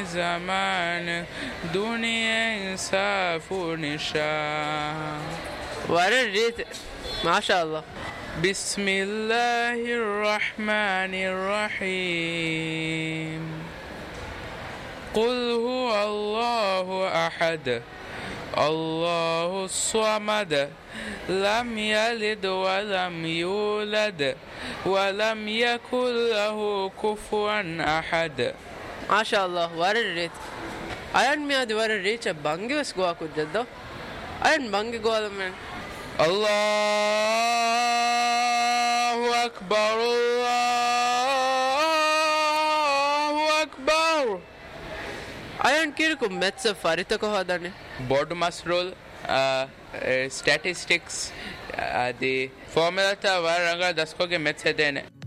زمان دنيا إنصاف نشاء. ورد ما شاء الله. بسم الله الرحمن الرحيم. قل هو الله أحد الله الصمد لم يلد ولم يولد ولم يكن له كفوا أحد. ما شاء الله. ورد أيان مياد ورد بانجي وسقوا كجدو أيان بانجي قولوا من الله أكبر الله أكبر. أيان كيركم متس فاريتكو هذاني Board mass rule, statistics, the formula ta var ranga 10 ko ke maths hai dene.